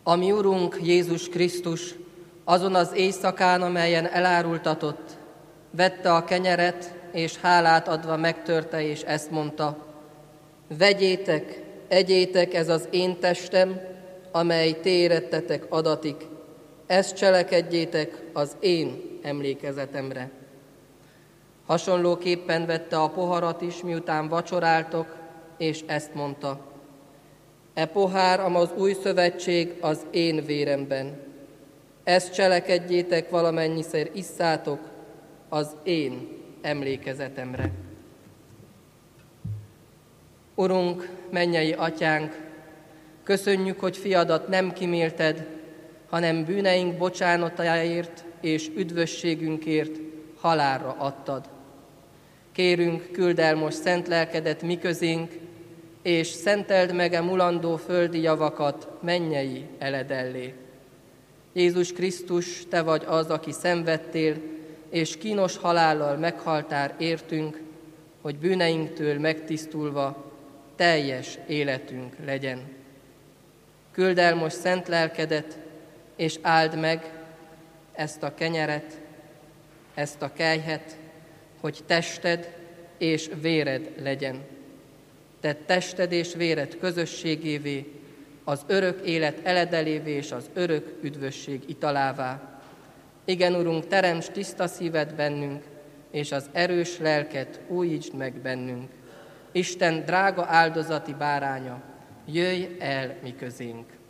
A mi Urunk Jézus Krisztus azon az éjszakán, amelyen elárultatott, vette a kenyeret, és hálát adva megtörte, és ezt mondta: vegyétek, egyétek, ez az én testem, amely ti érettetek adatik. Ezt cselekedjétek az én emlékezetemre. Hasonlóképpen vette a poharat is, miután vacsoráltok, és ezt mondta: e pohár, az új szövetség az én véremben. Ezt cselekedjétek, valamennyiszer isszátok az én emlékezetemre. Urunk, mennyei Atyánk, köszönjük, hogy fiadat nem kimélted, hanem bűneink bocsánatáért és üdvösségünkért halálra adtad. Kérünk, küld el most szent lelkedet mi közénk, és szenteld meg mulandó földi javakat mennyei eledellé. Jézus Krisztus, te vagy az, aki szenvedtél, és kínos halállal meghaltál értünk, hogy bűneinktől megtisztulva teljes életünk legyen. Küld el most szent lelkedet, és áld meg ezt a kenyeret, ezt a kelyhet, hogy tested és véred legyen. Tedd tested és véred közösségévé, az örök élet eledelévé és az örök üdvösség italává. Igen, Urunk, teremts tiszta szívet bennünk, és az erős lelket újítsd meg bennünk. Isten drága áldozati báránya, jöjj el mi közénk!